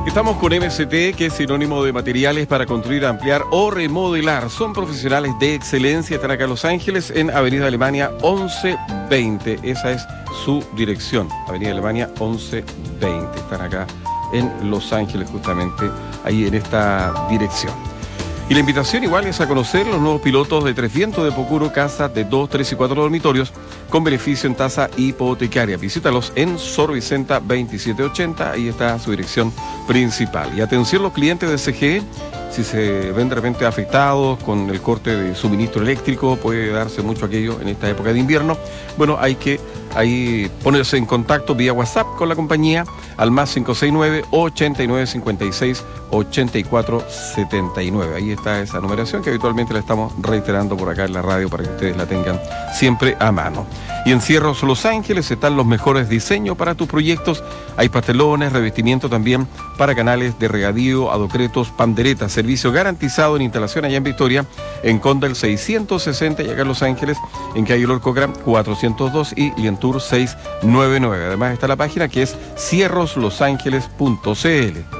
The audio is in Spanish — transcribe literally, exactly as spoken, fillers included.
Estamos con M S T, que es sinónimo de materiales para construir, ampliar o remodelar. Son profesionales de excelencia. Están acá en Los Ángeles, en Avenida Alemania once veinte. Esa es su dirección, Avenida Alemania once veinte. Están acá en Los Ángeles, justamente ahí en esta dirección. Y la invitación igual es a conocer los nuevos pilotos de Tres Vientos de Pocuro, casas de dos, tres y cuatro dormitorios con beneficio en tasa hipotecaria. Visítalos en Sor Vicenta veintisiete ochenta, ahí está su dirección principal. Y atención los clientes de C G E, si se ven de repente afectados con el corte de suministro eléctrico, puede darse mucho aquello en esta época de invierno. Bueno, hay que ahí ponerse en contacto vía WhatsApp con la compañía al más cinco seis nueve, ochenta y nueve cincuenta y seis, ochenta y cuatro setenta y nueve. Ahí está esa numeración que habitualmente la estamos reiterando por acá en la radio para que ustedes la tengan siempre a mano. Y en Cierros Los Ángeles están los mejores diseños para tus proyectos. Hay pastelones, revestimiento también para canales de regadío, adocretos, panderetas. Servicio garantizado en instalación allá en Victoria, en Condel seiscientos sesenta y acá en Los Ángeles, en calle Lord Cochrane cuatrocientos dos y Lientour seiscientos noventa y nueve. Además está la página que es cierros los ángeles punto c l.